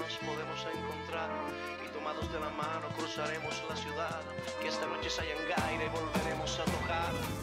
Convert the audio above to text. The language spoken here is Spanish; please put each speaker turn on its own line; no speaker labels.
nos podemos encontrar y tomados de la mano cruzaremos la ciudad. Que esta noche sea en Gaire, volveremos a tocar.